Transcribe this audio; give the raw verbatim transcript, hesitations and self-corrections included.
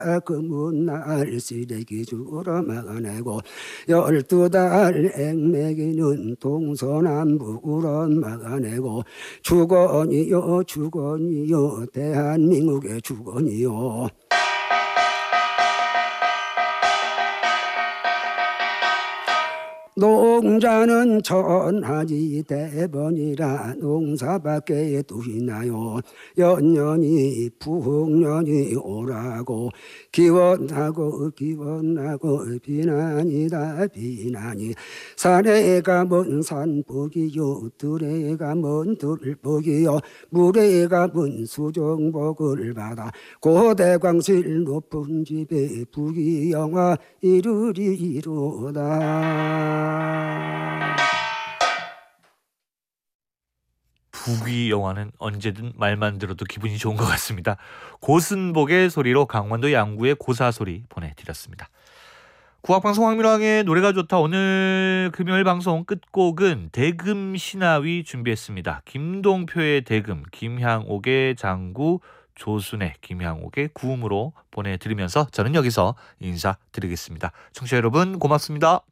금은 날 시래기 주러 막아내고 열두 달 액매기는 동서남북으로 막아내고 주건이요 주건이요 대한민국의 주건이요. 농자는 천하지 대번이라 농사밖에 두시나요. 연년이 풍년이 오라고 기원하고 기원하고 비난이다 비난이. 산에 가면 산복이요 들에 가면 들복이요 물에 가면 수정복을 받아 고대광실 높은 집에 부귀영화 이르리로다. 부귀 영화는 언제든 말만 들어도 기분이 좋은 것 같습니다. 고승복의 소리로 강원도 양구의 고사소리 보내드렸습니다. 국악방송 황민왕의 노래가 좋다. 오늘 금요일 방송 끝곡은 대금 신하위 준비했습니다. 김동표의 대금, 김향옥의 장구, 조순의 김향옥의 구음으로 보내드리면서 저는 여기서 인사드리겠습니다. 청취자 여러분 고맙습니다.